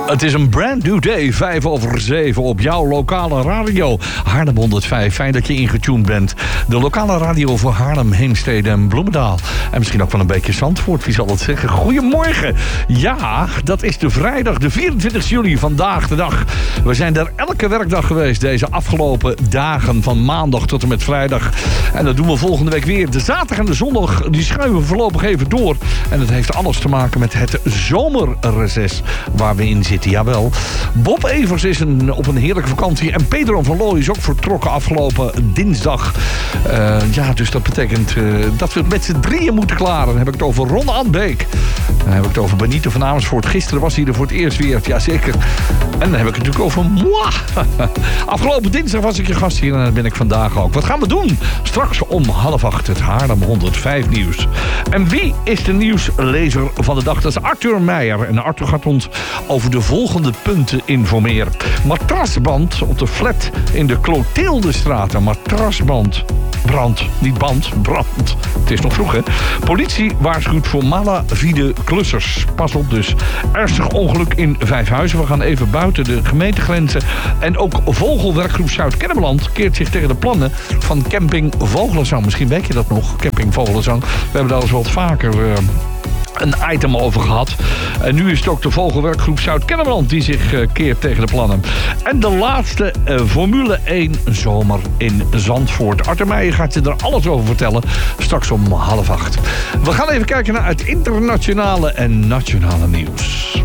Het is een brand new day, 5:05 op jouw lokale radio. Haarlem 105, fijn dat je ingetuned bent. De lokale radio voor Haarlem, Heemstede en Bloemendaal. En misschien ook wel een beetje Zandvoort, wie zal het zeggen? Goedemorgen. Ja, dat is de vrijdag, de 24 juli, vandaag de dag. We zijn er elke werkdag geweest deze afgelopen dagen, van maandag tot en met vrijdag. En dat doen we volgende week weer. De zaterdag en de zondag, die schuiven we voorlopig even door. En dat heeft alles te maken met het zomerreces waar we in zitten. Jawel. Bob Evers is op een heerlijke vakantie. En Pedro van Looy is ook vertrokken afgelopen dinsdag. Dus dat betekent dat we het met z'n drieën moeten klaren. Dan heb ik het over Ron Anbeek. Dan heb ik het over Benito van Amersfoort. Gisteren was hij er voor het eerst weer. Jazeker. En dan heb ik het natuurlijk over moi. Afgelopen dinsdag was ik je gast hier en dat ben ik vandaag ook. Wat gaan we doen? Straks om 7:30 het Haarlem 105 nieuws. En wie is de nieuwslezer van de dag? Dat is Arthur Meijer. En Arthur gaat ons over de volgende punten informeren. Matrasband op de flat in de Clotildestraat. Een matrasband. Brand. Niet band, brand. Het is nog vroeg, hè? Politie waarschuwt voor malafide klussers. Pas op dus. Ernstig ongeluk in Vijfhuizen. We gaan even buiten de gemeentegrenzen. En ook Vogelwerkgroep Zuid-Kennemerland keert zich tegen de plannen van camping Vogelenzang. Misschien weet je dat nog, camping Vogelenzang. We hebben daar eens wat vaker een item over gehad. En nu is het ook de Vogelwerkgroep Zuid-Kennemerland die zich keert tegen de plannen. En de laatste Formule 1 zomer in Zandvoort. Arthur Meijer gaat je er alles over vertellen. Straks om 7:30. We gaan even kijken naar het internationale en nationale nieuws.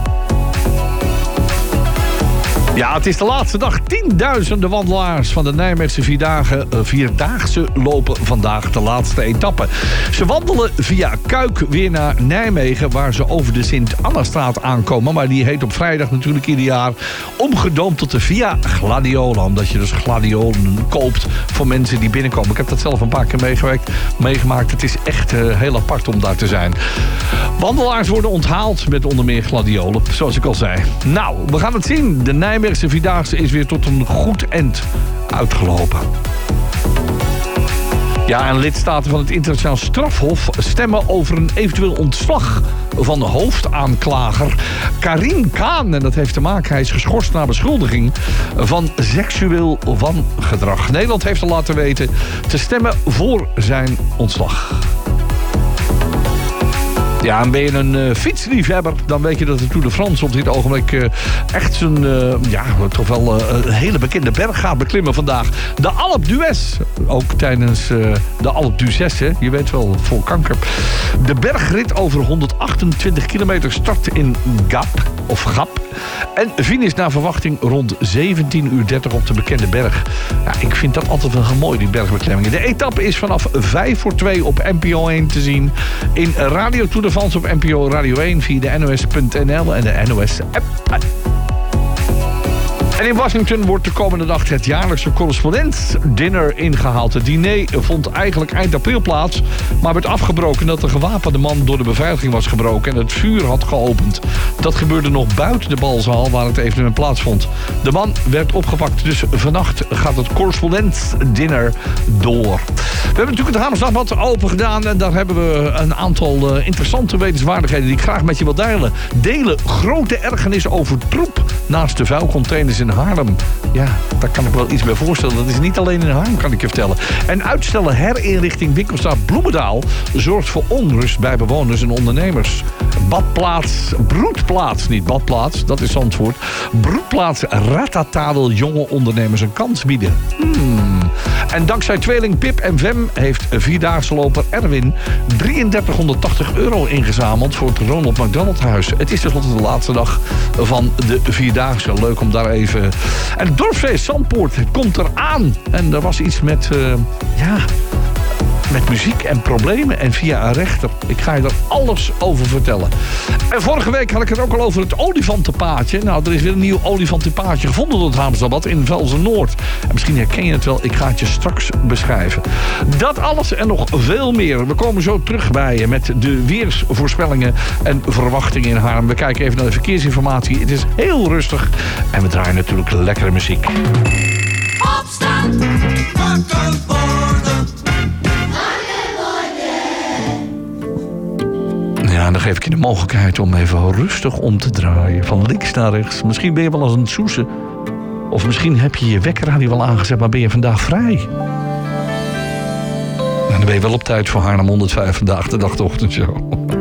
Ja, het is de laatste dag. Tienduizenden wandelaars van de Nijmeegse Vierdaagse lopen vandaag de laatste etappe. Ze wandelen via Kuik weer naar Nijmegen, waar ze over de Sint-Annastraat aankomen. Maar die heet op vrijdag natuurlijk ieder jaar omgedoomd tot de Via Gladiola. Omdat je dus gladiolen koopt voor mensen die binnenkomen. Ik heb dat zelf een paar keer meegemaakt. Het is echt heel apart om daar te zijn. Wandelaars worden onthaald met onder meer gladiolen, zoals ik al zei. Nou, we gaan het zien. De Nijmeegse Vierdaagse is weer tot een goed eind uitgelopen. Ja, en lidstaten van het internationaal strafhof stemmen over een eventueel ontslag van de hoofdaanklager Karim Khan. En dat heeft te maken, hij is geschorst na beschuldiging van seksueel wangedrag. Nederland heeft al laten weten te stemmen voor zijn ontslag. Ja, en ben je een fietsliefhebber, dan weet je dat de Tour de France op dit ogenblik echt zijn, toch wel een hele bekende berg gaat beklimmen vandaag. De Alpe d'Huez, ook tijdens de Alpe d'Huez, hè, je weet wel, vol kanker. De bergrit over 128 kilometer start in Gap. En finish naar verwachting rond 17:30 op de bekende berg. Ja, ik vind dat altijd wel mooi, die bergbeklimmingen. De etappe is vanaf 1:55 op NPO 1 te zien. In Radio Tour de France op NPO Radio 1 via de NOS.nl en de NOS-app. En in Washington wordt de komende dag het jaarlijkse correspondent-dinner ingehaald. Het diner vond eigenlijk eind april plaats, maar werd afgebroken dat de gewapende man door de beveiliging was gebroken en het vuur had geopend. Dat gebeurde nog buiten de balzaal waar het evenement plaatsvond. De man werd opgepakt, dus vannacht gaat het correspondent-dinner door. We hebben natuurlijk het Hamersdagblad open gedaan en daar hebben we een aantal interessante wetenswaardigheden die ik graag met je wil delen. Grote ergernis over troep naast de vuilcontainers in Haarlem. Ja, daar kan ik wel iets bij voorstellen. Dat is niet alleen in Haarlem, kan ik je vertellen. En uitstellen herinrichting winkelstraat Bloemendaal zorgt voor onrust bij bewoners en ondernemers. Broedplaats, niet badplaats, dat is Zandvoort. Broedplaats Ratata wil jonge ondernemers een kans bieden. En dankzij tweeling Pip en Vem heeft vierdaagse loper Erwin €3380 ingezameld voor het Ronald McDonald Huis. Het is tenslotte de laatste dag van de vierdaagse. Leuk om daar even. En het dorpsfeest Zandpoort komt eraan. En er was iets met muziek en problemen en via een rechter. Ik ga je er alles over vertellen. En vorige week had ik het ook al over het olifantenpaadje. Nou, er is weer een nieuw olifantenpaadje gevonden door het Hamersdagblad in Velzen-Noord. En misschien herken je het wel, ik ga het je straks beschrijven. Dat alles en nog veel meer. We komen zo terug bij je met de weersvoorspellingen en verwachtingen in Haarlem. We kijken even naar de verkeersinformatie. Het is heel rustig en we draaien natuurlijk lekkere muziek. Opstaan! Wakker worden! Ja, En dan geef ik je de mogelijkheid om even rustig om te draaien. Van links naar rechts. Misschien ben je wel eens aan het soezen. Of misschien heb je je wekkerradio wel aangezet, maar ben je vandaag vrij. En dan ben je wel op tijd voor Haarlem 105 vandaag, de ochtendshow.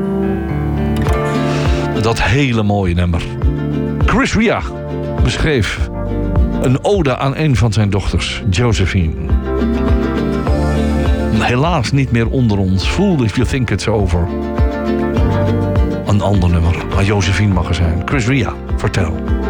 Dat hele mooie nummer. Chris Ria beschreef een ode aan een van zijn dochters, Josephine. Helaas niet meer onder ons. Fool if you think it's over. Een ander nummer, waar Josephine mag er zijn. Chris Ria, vertel.